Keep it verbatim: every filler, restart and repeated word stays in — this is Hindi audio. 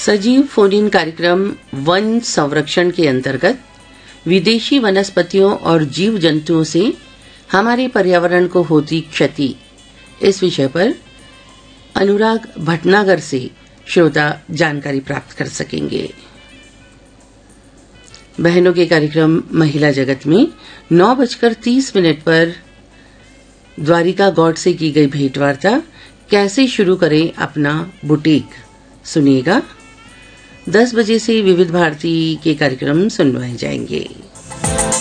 सजीव फोन इन कार्यक्रम वन संरक्षण के अंतर्गत विदेशी वनस्पतियों और जीव जंतुओं से हमारे पर्यावरण को होती क्षति, इस विषय पर अनुराग भटनागर से श्रोता जानकारी प्राप्त कर सकेंगे। बहनों के कार्यक्रम महिला जगत में नौ बजकर तीस मिनट पर द्वारिका गौड़ से की गई भेंटवार्ता कैसे शुरू करें अपना बुटीक सुनिएगा। दस बजे से विविध भारती के कार्यक्रम सुनवाए जाएंगे।